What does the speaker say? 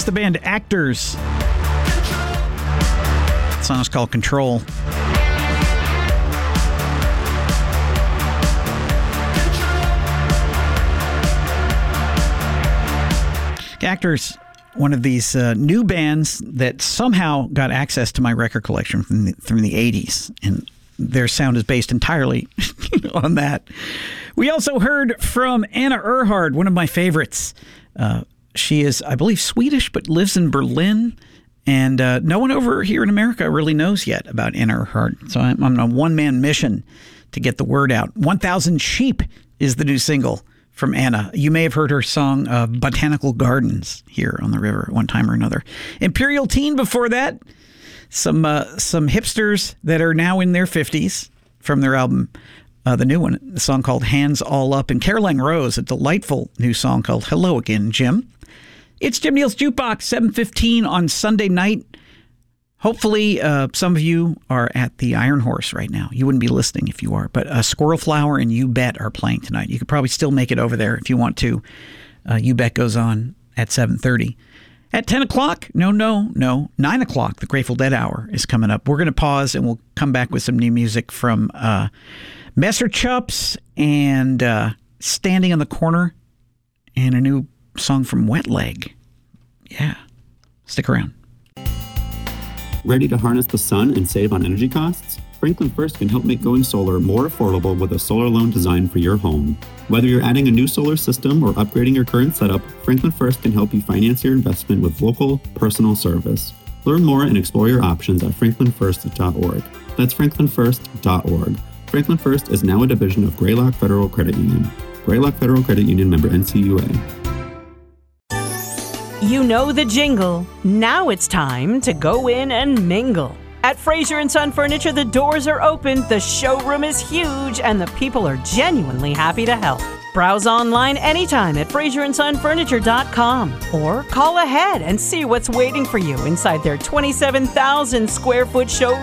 the band Actors. The song is called Control. Actors, one of these new bands that somehow got access to my record collection from the 80s, and their sound is based entirely on that. We also heard from Anna Erhard, one of my favorites. She is, I believe, Swedish, but lives in Berlin, and no one over here in America really knows yet about Anna Erhard, so I'm on a one-man mission to get the word out. 1,000 Sheep is the new single from Anna. You may have heard her song Botanical Gardens here on the river at one time or another. Imperial Teen before that. Some hipsters that are now in their 50s from their album, the new one, the song called Hands All Up. And Caroline Rose, a delightful new song called Hello Again, Jim. It's Jim Neal's Jukebox, 7:15 on Sunday night. Hopefully, some of you are at the Iron Horse right now. You wouldn't be listening if you are. But Squirrel Flower and You Bet are playing tonight. You could probably still make it over there if you want to. You Bet goes on at 7:30. At 10 o'clock, no, 9 o'clock, the Grateful Dead Hour is coming up. We're going to pause and we'll come back with some new music from Messer Chups and Standing on the Corner and a new song from Wet Leg. Yeah, stick around. Ready to harness the sun and save on energy costs? Franklin First can help make going solar more affordable with a solar loan designed for your home. Whether you're adding a new solar system or upgrading your current setup, Franklin First can help you finance your investment with local, personal service. Learn more and explore your options at franklinfirst.org. That's franklinfirst.org. Franklin First is now a division of Greylock Federal Credit Union. Greylock Federal Credit Union, member NCUA. You know the jingle. Now it's time to go in and mingle. At Fraser & Son Furniture, the doors are open, the showroom is huge, and the people are genuinely happy to help. Browse online anytime at FraserandSonFurniture.com or call ahead and see what's waiting for you inside their 27,000 square foot showroom.